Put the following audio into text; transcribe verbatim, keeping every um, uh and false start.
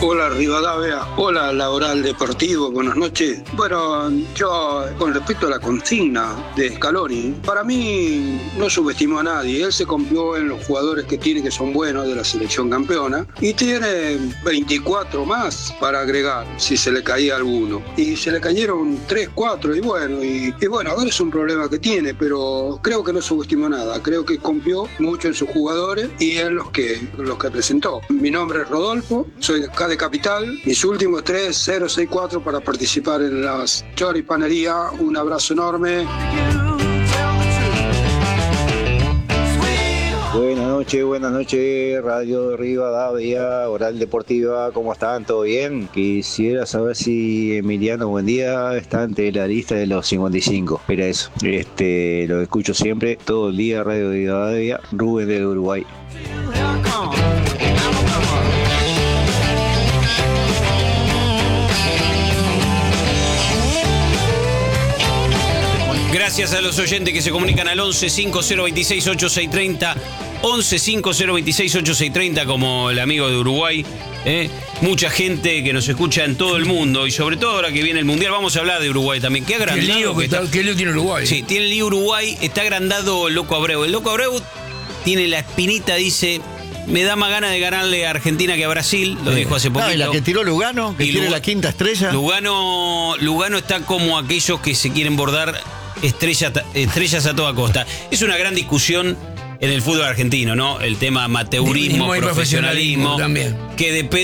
Hola Rivadavia, hola Laboral Deportivo, buenas noches. Bueno, yo con respecto a la consigna de Scaloni, para mí no subestimó a nadie. Él se confió en los jugadores que tiene, que son buenos, de la selección campeona, y tiene veinticuatro más para agregar si se le caía alguno. Y se le cayeron tres, cuatro, y bueno, y, y bueno, ahora es un problema que tiene, pero creo que no subestimó nada. Creo que confió mucho en sus jugadores y en los que, los que presentó. Mi nombre es Rodolfo, soy de acá de Capital. Mis últimos tres, cero seis cuatro para participar en las choripanería. Un abrazo enorme. Buenas noches, buenas noches, Radio de Rivadavia, Oral Deportiva, ¿cómo están? ¿Todo bien? Quisiera saber si Emiliano Buendía está ante la lista de los cincuenta y cinco. Espera eso, este, lo escucho siempre, todo el día, Radio de Rivadavia, Rubén de Uruguay. Gracias a los oyentes que se comunican al once cinco cero veintiséis ochenta y seis treinta, once cinco cero veintiséis ochenta y seis treinta, como el amigo de Uruguay. ¿eh? Mucha gente que nos escucha en todo el mundo, y sobre todo ahora que viene el Mundial, vamos a hablar de Uruguay también. Qué agrandado. Qué lío, que está, qué lío tiene Uruguay. Sí, tiene el lío Uruguay, está agrandado el Loco Abreu. El Loco Abreu tiene la espinita, dice... Me da más ganas de ganarle a Argentina que a Brasil, lo sí. dijo hace poquito. No, y la que tiró Lugano, que y tiene Lug- la quinta estrella. Lugano, Lugano está como aquellos que se quieren bordar estrella, estrellas a toda costa. Es una gran discusión en el fútbol argentino, ¿no? El tema amateurismo, profesionalismo, profesionalismo también. Que depende